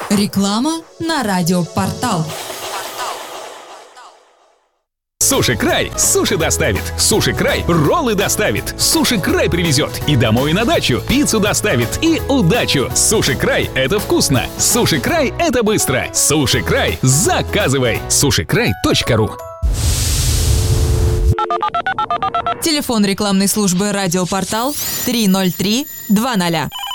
Реклама на радиопортал. Суши Край суши доставит. Суши Край роллы доставит. Суши Край привезет. И домой, и на дачу. Пиццу доставит. И удачу. Суши Край — это вкусно. Суши Край — это быстро. Суши Край — заказывай. Сушикрай.ру. Телефон рекламной службы «Радиопортал» 303 20.